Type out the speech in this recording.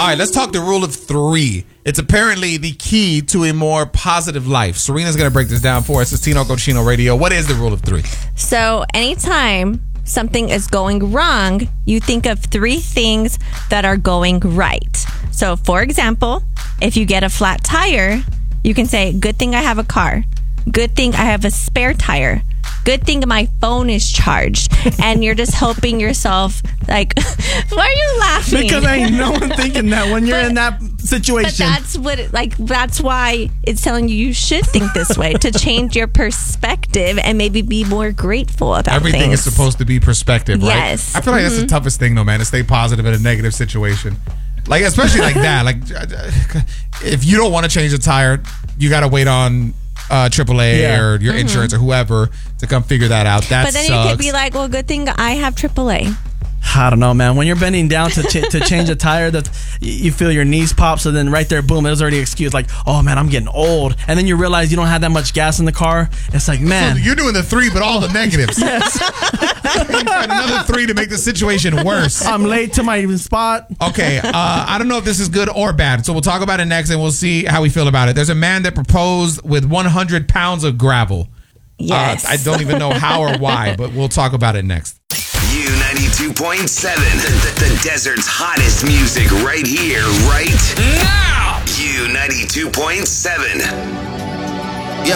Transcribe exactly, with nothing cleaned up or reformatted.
All right, let's talk the rule of three. It's apparently the key to a more positive life. Serena's going to break this down for us. It's Tino Cochino Radio. What is the rule of three? So anytime something is going wrong, you think of three things that are going right. So, for example, if you get a flat tire, you can say, good thing I have a car. Good thing I have a spare tire. Good thing my phone is charged. And you're just hoping yourself, like, why are you laughing? Because ain't no one thinking that when you're But- in that situation. But that's what, it, like, that's why it's telling you you should think this way, to change your perspective and maybe be more grateful about Everything things. is supposed to be perspective, right? Yes. I feel like that's the toughest thing, though, man, to stay positive in a negative situation. Like, especially like that. Like, if you don't want to change the tire, you got to wait on uh, triple A Yeah. or your insurance or whoever to come figure that out. That But then sucks. you could be like, well, good thing I have triple A. I don't know, man. When you're bending down to ch- to change a tire, that you feel your knees pop. So then right there, boom, it was already excused. Like, oh man, I'm getting old. And then you realize you don't have that much gas in the car. It's like, man, So you're doing the three, but all the negatives. yes, You find another three to make the situation worse. I'm late to my spot. Okay, uh, I don't know if this is good or bad, so we'll talk about it next and we'll see how we feel about it. There's a man that proposed with one hundred pounds of gravel. Yes. Uh, I don't even know how or why, but we'll talk about it next. U ninety-two point seven, the, the, the desert's hottest music right here, right now. U ninety-two point seven.